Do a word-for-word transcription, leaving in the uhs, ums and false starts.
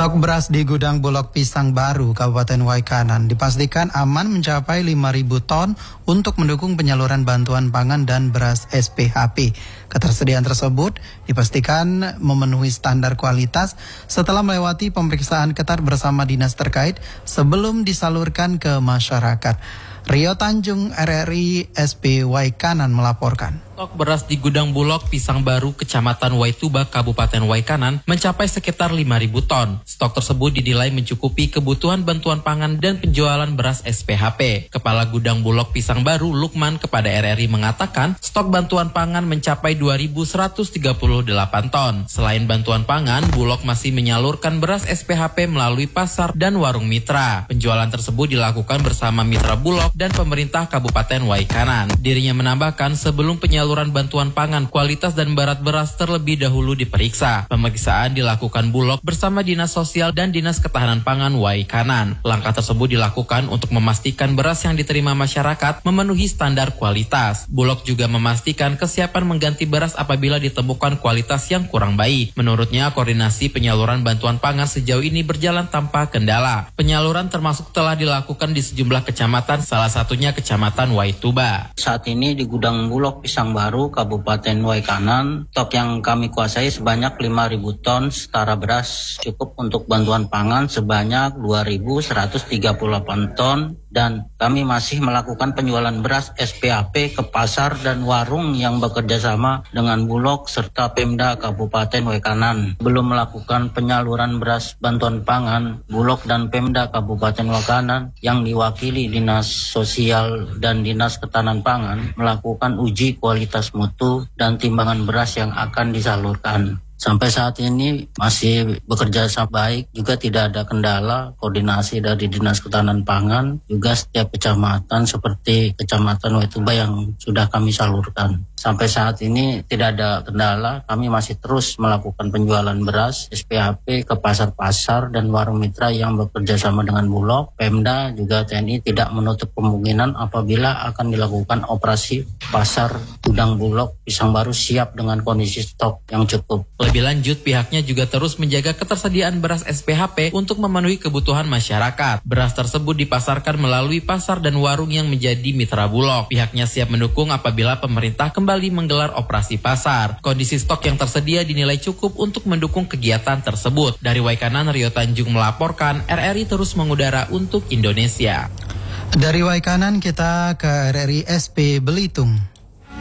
Stok beras di gudang Bulog Pisang Baru, Kabupaten Waikanan dipastikan aman mencapai lima ribu ton untuk mendukung penyaluran bantuan pangan dan beras S P H P. Ketersediaan tersebut dipastikan memenuhi standar kualitas setelah melewati pemeriksaan ketat bersama dinas terkait sebelum disalurkan ke masyarakat. Rio Tanjung, R R I S P Waikanan melaporkan. Stok beras di gudang Bulog Pisang Baru, Kecamatan Waituba, Kabupaten Waikanan mencapai sekitar lima ribu ton. Stok tersebut dinilai mencukupi kebutuhan bantuan pangan dan penjualan beras S P H P. Kepala Gudang Bulog Pisang Baru, Lukman, kepada R R I mengatakan stok bantuan pangan mencapai dua ribu seratus tiga puluh delapan ton. Selain bantuan pangan, Bulog masih menyalurkan beras S P H P melalui pasar dan warung mitra. Penjualan tersebut dilakukan bersama mitra Bulog dan pemerintah Kabupaten Waikanan. Dirinya menambahkan sebelum penyaluran bantuan pangan, kualitas dan berat beras terlebih dahulu diperiksa. Pemeriksaan dilakukan Bulog bersama Dinas Sosial dan Dinas Ketahanan Pangan Waikanan. Langkah tersebut dilakukan untuk memastikan beras yang diterima masyarakat memenuhi standar kualitas. Bulog juga memastikan kesiapan mengganti beras apabila ditemukan kualitas yang kurang baik. Menurutnya, koordinasi penyaluran bantuan pangan sejauh ini berjalan tanpa kendala. Penyaluran termasuk telah dilakukan di sejumlah kecamatan, salah satunya Kecamatan Waituba. Saat ini di gudang Bulog Pisang Baru, Kabupaten Waikanan, stok yang kami kuasai sebanyak lima ribu ton setara beras cukup untuk bantuan pangan sebanyak dua ribu seratus tiga puluh delapan ton, dan kami masih melakukan penjualan beras S P H P ke pasar dan warung yang bekerja sama dengan Bulog serta Pemda Kabupaten Waikanan. Belum melakukan penyaluran beras bantuan pangan, Bulog dan Pemda Kabupaten Waikanan yang diwakili Dinas Sosial dan Dinas Ketahanan Pangan melakukan uji kualitas mutu dan timbangan beras yang akan disalurkan. Sampai saat ini masih bekerja sangat baik, juga tidak ada kendala. Koordinasi dari Dinas Ketahanan Pangan, juga setiap kecamatan seperti Kecamatan Waituba yang sudah kami salurkan. Sampai saat ini tidak ada kendala, kami masih terus melakukan penjualan beras S P H P ke pasar-pasar dan warung mitra yang bekerja sama dengan Bulog. Pemda juga T N I tidak menutup kemungkinan apabila akan dilakukan operasi pasar gudang Bulog Pisang Baru siap dengan kondisi stok yang cukup. Lebih lanjut, pihaknya juga terus menjaga ketersediaan beras S P H P untuk memenuhi kebutuhan masyarakat. Beras tersebut dipasarkan melalui pasar dan warung yang menjadi mitra Bulog. Pihaknya siap mendukung apabila pemerintah kembali menggelar operasi pasar. Kondisi stok yang tersedia dinilai cukup untuk mendukung kegiatan tersebut. Dari Waikanan, Rio Tanjung melaporkan. R R I terus mengudara untuk Indonesia. Dari Waikanan kita ke R R I S P Belitung.